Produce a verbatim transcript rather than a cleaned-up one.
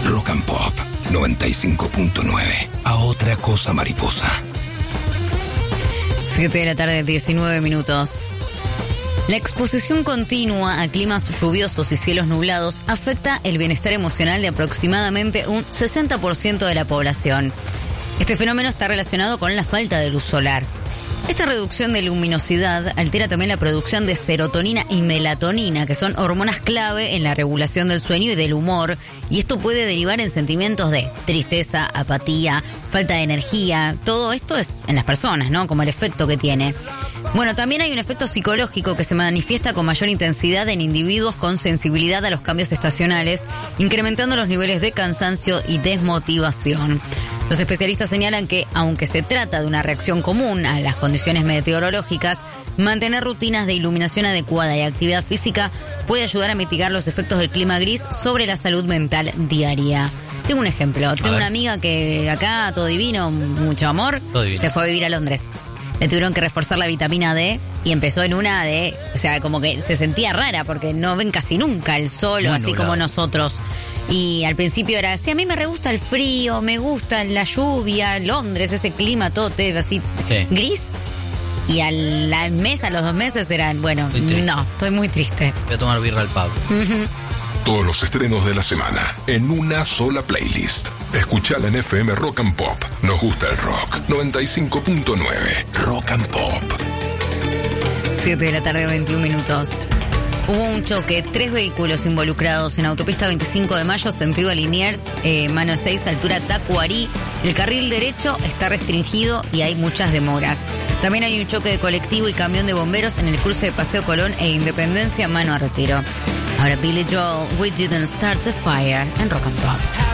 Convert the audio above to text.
Rock and Pop noventa y cinco punto nueve. A otra cosa mariposa. siete de la tarde, diecinueve minutos. La exposición continua a climas lluviosos y cielos nublados afecta el bienestar emocional de aproximadamente un sesenta por ciento de la población. Este fenómeno está relacionado con la falta de luz solar. Esta reducción de luminosidad altera también la producción de serotonina y melatonina, que son hormonas clave en la regulación del sueño y del humor, y esto puede derivar en sentimientos de tristeza, apatía, falta de energía. Todo esto es en las personas, ¿no? Como el efecto que tiene. Bueno, también hay un efecto psicológico que se manifiesta con mayor intensidad en individuos con sensibilidad a los cambios estacionales, incrementando los niveles de cansancio y desmotivación. Los especialistas señalan que, aunque se trata de una reacción común a las condiciones meteorológicas, mantener rutinas de iluminación adecuada y actividad física puede ayudar a mitigar los efectos del clima gris sobre la salud mental diaria. Tengo un ejemplo. Tengo una amiga que acá, todo divino, mucho amor, Todo divino. se fue a vivir a Londres. Le tuvieron que reforzar la vitamina D y empezó en una de... O sea, como que se sentía rara porque no ven casi nunca el sol, Muy así nublado. como nosotros. Y al principio era así, a mí me re gusta el frío, me gusta la lluvia, Londres, ese clima todo te- así Sí. gris. Y al, al mes, a los dos meses eran, bueno, Estoy triste. no, estoy muy triste. Voy a tomar birra al pub. Todos los estrenos de la semana en una sola playlist. Escuchala en F M Rock and Pop. Nos gusta el rock. noventa y cinco punto nueve. Rock and Pop. siete de la tarde, veintiún minutos. Hubo un choque, tres vehículos involucrados en autopista veinticinco de mayo, sentido a Liniers, eh, mano seis, altura Tacuarí. El carril derecho está restringido y hay muchas demoras. También hay un choque de colectivo y camión de bomberos en el cruce de Paseo Colón e Independencia, mano a retiro. Ahora Billy Joel, We Didn't Start the Fire en Rock and Pop.